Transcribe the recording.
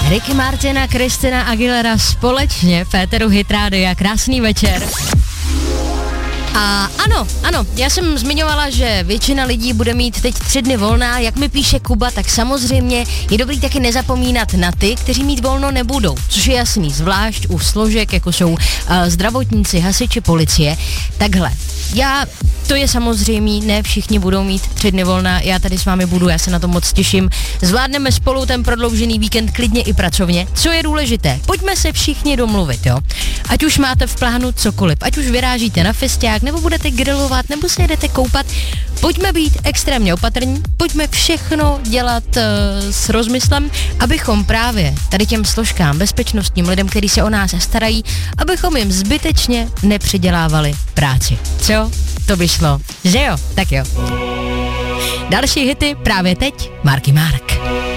Ricky Martin a Christina Aguilera společně v éteru Hit Rádia. Krásný večer. A ano, já jsem zmiňovala, že většina lidí bude mít teď 3 dny volná, jak mi píše Kuba, tak samozřejmě je dobrý taky nezapomínat na ty, kteří mít volno nebudou, což je jasný, zvlášť u složek, jako jsou zdravotníci, hasiči, policie. Takhle, to je samozřejmý, ne všichni budou mít 3 dny volna, já tady s vámi budu, já se na to moc těším. Zvládneme spolu ten prodloužený víkend klidně i pracovně. Co je důležité? Pojďme se všichni domluvit, jo? Ať už máte v plánu cokoliv, ať už vyrážíte na festiák, nebo budete grilovat, nebo se jedete koupat, pojďme být extrémně opatrní, pojďme všechno dělat s rozmyslem, abychom právě tady těm složkám, bezpečnostním lidem, kteří se o nás starají, abychom jim zbytečně nepřidělávali práci. Co? To by šlo, že jo? Tak jo. Další hity právě teď, Marky Mark.